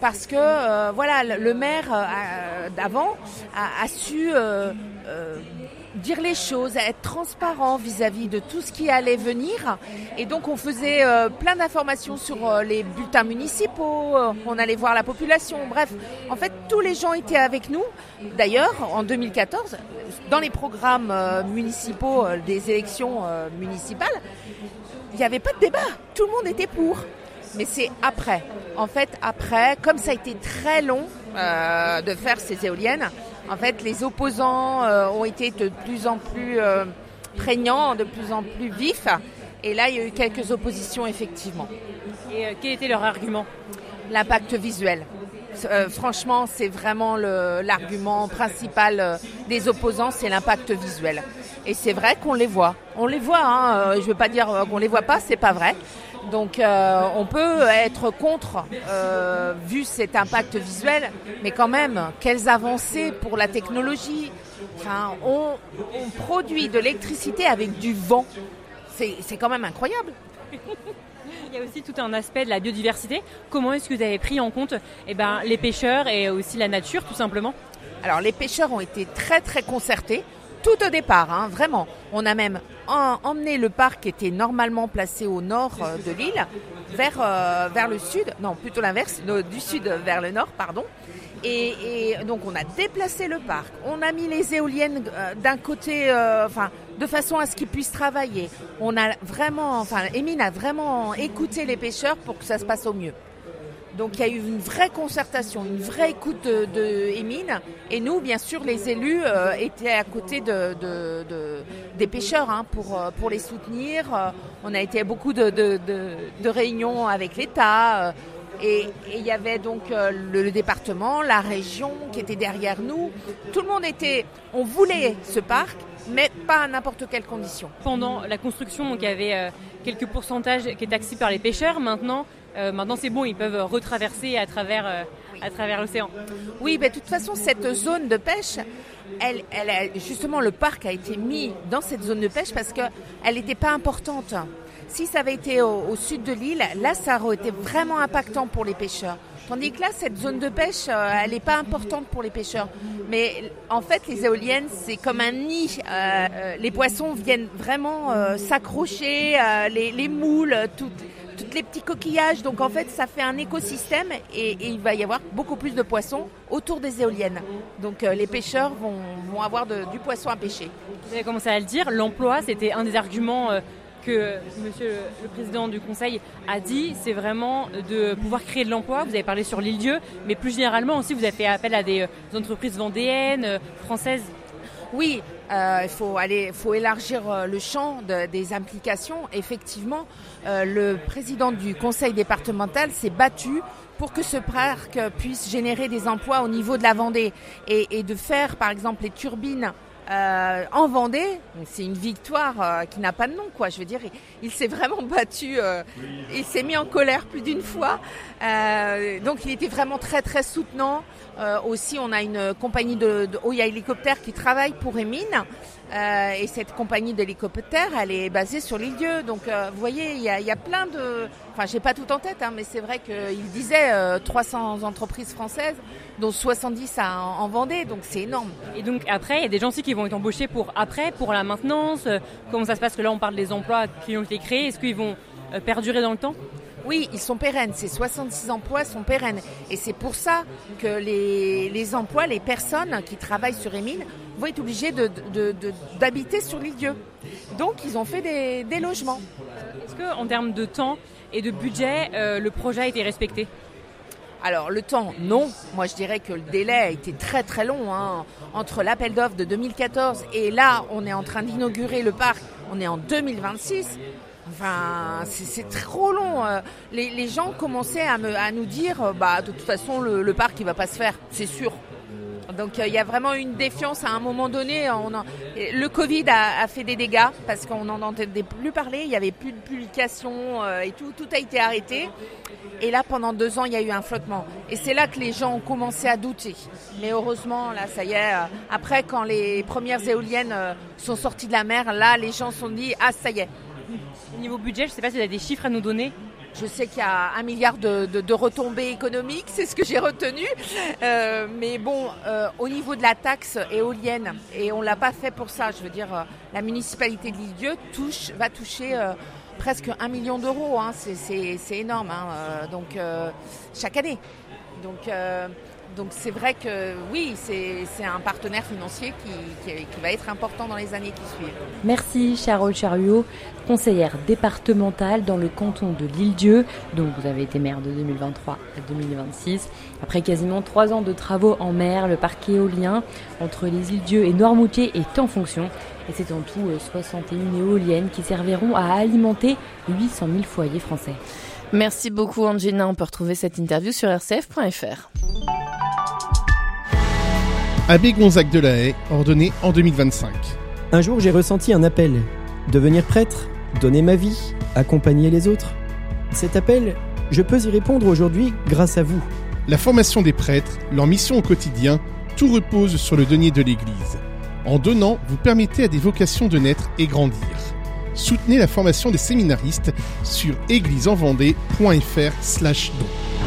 parce que voilà, le maire d'avant a su dire les choses, être transparent vis-à-vis de tout ce qui allait venir. Et donc on faisait plein d'informations sur les bulletins municipaux, on allait voir la population, bref. En fait, tous les gens étaient avec nous. D'ailleurs, en 2014, dans les programmes municipaux des élections municipales, il n'y avait pas de débat, tout le monde était pour. Mais c'est après. En fait, après, comme ça a été très long de faire ces éoliennes, en fait, les opposants ont été de plus en plus prégnants, de plus en plus vifs. Et là, il y a eu quelques oppositions, effectivement. Et quel était leur argument ? L'impact visuel. Franchement, c'est vraiment l'argument principal des opposants, c'est l'impact visuel. Et c'est vrai qu'on les voit. On les voit, hein. Je ne veux pas dire qu'on ne les voit pas, c'est pas vrai. Donc on peut être contre vu cet impact visuel, mais quand même, quelles avancées pour la technologie. Enfin, on produit de l'électricité avec du vent. C'est quand même incroyable. Il y a aussi tout un aspect de la biodiversité. Comment est-ce que vous avez pris en compte les pêcheurs et aussi la nature, tout simplement ? Alors les pêcheurs ont été très très concertés. Tout au départ, hein, vraiment. On a même emmené le parc qui était normalement placé au nord de l'île vers le sud. Non, plutôt l'inverse, du sud vers le nord, pardon. Et donc on a déplacé le parc. On a mis les éoliennes d'un côté, de façon à ce qu'ils puissent travailler. Emin a vraiment écouté les pêcheurs pour que ça se passe au mieux. Donc il y a eu une vraie concertation, une vraie écoute de Emin. Et nous, bien sûr, les élus étaient à côté des pêcheurs pour les soutenir. On a été à beaucoup de réunions avec l'État. Et il y avait donc le département, la région qui était derrière nous. Tout le monde on voulait ce parc, mais pas à n'importe quelle condition. Pendant la construction, donc, il y avait quelques pourcentages qui étaient taxés par les pêcheurs. Maintenant, c'est bon, ils peuvent retraverser à travers l'océan. Oui, mais de toute façon, cette zone de pêche, justement, le parc a été mis dans cette zone de pêche parce qu'elle n'était pas importante. Si ça avait été au sud de l'île, là, ça aurait été vraiment impactant pour les pêcheurs. Tandis que là, cette zone de pêche, elle n'est pas importante pour les pêcheurs. Mais en fait, les éoliennes, c'est comme un nid. Les poissons viennent vraiment s'accrocher, les moules, toutes les petits coquillages. Donc en fait, ça fait un écosystème et il va y avoir beaucoup plus de poissons autour des éoliennes. Donc les pêcheurs vont avoir du poisson à pêcher. Vous avez commencé à le dire, l'emploi, c'était un des arguments que monsieur le président du conseil a dit, c'est vraiment de pouvoir créer de l'emploi. Vous avez parlé sur l'île-dieu, mais plus généralement aussi, vous avez fait appel à des entreprises vendéennes, françaises. Oui, il faut élargir le champ des implications. Effectivement, le président du conseil départemental s'est battu pour que ce parc puisse générer des emplois au niveau de la Vendée et de faire, par exemple, les turbines en Vendée. C'est une victoire qui n'a pas de nom, quoi. Je veux dire, il s'est vraiment battu, il s'est mis en colère plus d'une fois. Donc il était vraiment très très soutenant. Aussi, on a une compagnie de Oya Hélicoptère qui travaille pour Emin. Et cette compagnie d'hélicoptères, elle est basée sur l'île-dieu. Donc, vous voyez, il y a plein de... Enfin, j'ai pas tout en tête, mais c'est vrai qu'il disait 300 entreprises françaises, dont 70 en Vendée. Donc, c'est énorme. Et donc, après, il y a des gens aussi qui vont être embauchés pour la maintenance. Comment ça se passe? Que là, on parle des emplois qui ont été créés. Est-ce qu'ils vont perdurer dans le temps? Oui, ils sont pérennes. Ces 66 emplois sont pérennes. Et c'est pour ça que les emplois, les personnes qui travaillent sur Emin vont être obligées d'habiter sur l'île-dieu. Donc, ils ont fait des logements. Est-ce qu'en termes de temps et de budget, le projet a été respecté? Alors, le temps, non. Moi, je dirais que le délai a été très, très long. Entre l'appel d'offres de 2014 et là, on est en train d'inaugurer le parc. On est en 2026. Enfin, c'est trop long. Les gens commençaient à nous dire, de toute façon, le parc, il va pas se faire, c'est sûr. Donc, il y a vraiment une défiance à un moment donné. Le Covid a fait des dégâts parce qu'on n'en entendait plus parler. Il n'y avait plus de publications et tout a été arrêté. Et là, pendant 2 ans, il y a eu un flottement. Et c'est là que les gens ont commencé à douter. Mais heureusement, là, ça y est. Après, quand les premières éoliennes sont sorties de la mer, là, les gens se sont dit, ah, ça y est. Au niveau budget, je ne sais pas si vous avez des chiffres à nous donner. Je sais qu'il y a 1 milliard de retombées économiques, c'est ce que j'ai retenu. Mais bon, au niveau de la taxe éolienne, et on ne l'a pas fait pour ça, je veux dire, la municipalité de l'Île-Dieu va toucher presque 1 million d'euros. Hein. C'est énorme, hein. Donc, chaque année. Donc c'est vrai que oui, c'est un partenaire financier qui va être important dans les années qui suivent. Merci Charole Charriot, conseillère départementale dans le canton de l'Île-Dieu, dont vous avez été maire de 2023 à 2026. Après quasiment 3 ans de travaux en mer, le parc éolien entre les Îles-Dieu et Noirmoutier est en fonction. Et c'est en tout 61 éoliennes qui serviront à alimenter 800 000 foyers français. Merci beaucoup Angelina, on peut retrouver cette interview sur rcf.fr. Abbé Gonzague de la Haye, ordonné en 2025. Un jour, j'ai ressenti un appel. Devenir prêtre, donner ma vie, accompagner les autres. Cet appel, je peux y répondre aujourd'hui grâce à vous. La formation des prêtres, leur mission au quotidien, tout repose sur le denier de l'Église. En donnant, vous permettez à des vocations de naître et grandir. Soutenez la formation des séminaristes sur église-en-vendée.fr/don.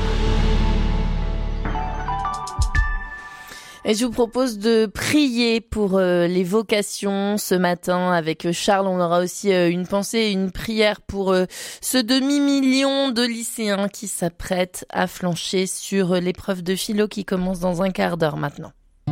Et je vous propose de prier pour les vocations ce matin avec Charles. On aura aussi une pensée, une prière pour ce demi-million de lycéens qui s'apprêtent à flancher sur l'épreuve de philo qui commence dans un quart d'heure maintenant.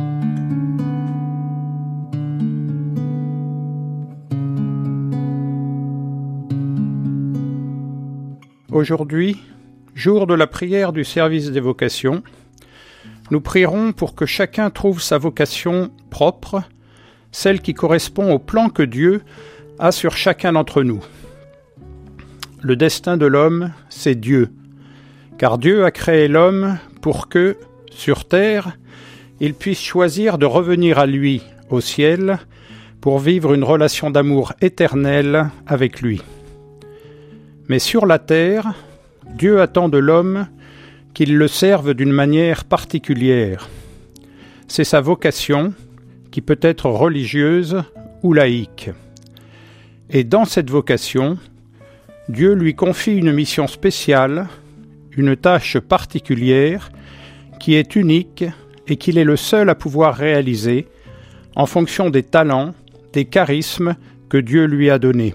Aujourd'hui, jour de la prière du service des vocations, nous prierons pour que chacun trouve sa vocation propre, celle qui correspond au plan que Dieu a sur chacun d'entre nous. Le destin de l'homme, c'est Dieu, car Dieu a créé l'homme pour que, sur terre, il puisse choisir de revenir à lui, au ciel, pour vivre une relation d'amour éternelle avec lui. Mais sur la terre, Dieu attend de l'homme qu'il le serve d'une manière particulière. C'est sa vocation, qui peut être religieuse ou laïque. Et dans cette vocation, Dieu lui confie une mission spéciale, une tâche particulière, qui est unique et qu'il est le seul à pouvoir réaliser en fonction des talents, des charismes que Dieu lui a donnés.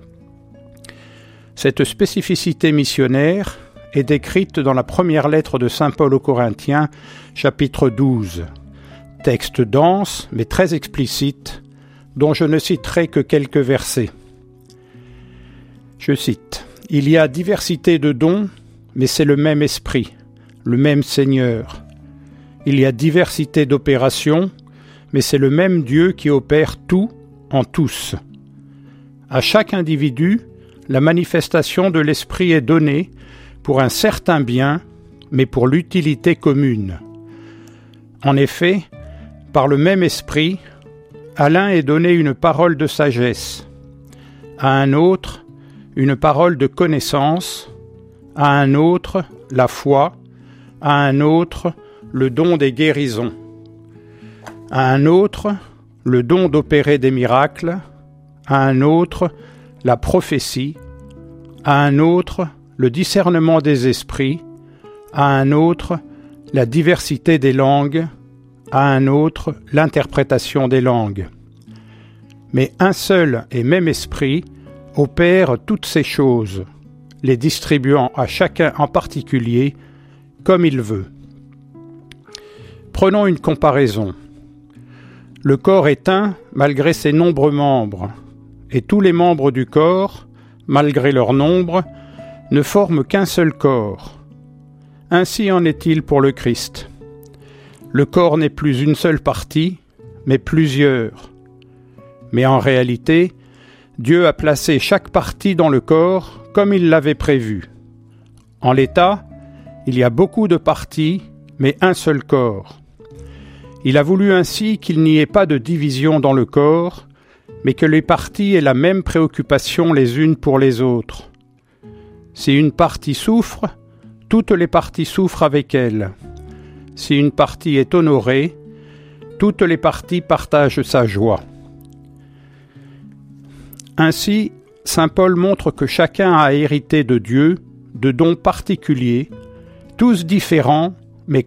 Cette spécificité missionnaire est décrite dans la première lettre de saint Paul aux Corinthiens, chapitre 12. Texte dense, mais très explicite, dont je ne citerai que quelques versets. Je cite : « Il y a diversité de dons, mais c'est le même esprit, le même Seigneur. Il y a diversité d'opérations, mais c'est le même Dieu qui opère tout en tous. À chaque individu, la manifestation de l'esprit est donnée pour un certain bien, mais pour l'utilité commune. En effet, par le même esprit, à l'un est donnée une parole de sagesse, à un autre, une parole de connaissance, à un autre, la foi, à un autre, le don des guérisons, à un autre, le don d'opérer des miracles, à un autre, la prophétie, à un autre, le discernement des esprits, à un autre, la diversité des langues, à un autre, l'interprétation des langues. Mais un seul et même esprit opère toutes ces choses, les distribuant à chacun en particulier comme il veut. Prenons une comparaison. Le corps est un malgré ses nombreux membres, et tous les membres du corps, malgré leur nombre, ne forment qu'un seul corps. Ainsi en est-il pour le Christ. Le corps n'est plus une seule partie, mais plusieurs. Mais en réalité, Dieu a placé chaque partie dans le corps comme il l'avait prévu. En l'état, il y a beaucoup de parties, mais un seul corps. Il a voulu ainsi qu'il n'y ait pas de division dans le corps, mais que les parties aient la même préoccupation les unes pour les autres. Si une partie souffre, toutes les parties souffrent avec elle. Si une partie est honorée, toutes les parties partagent sa joie. Ainsi, saint Paul montre que chacun a hérité de Dieu, de dons particuliers, tous différents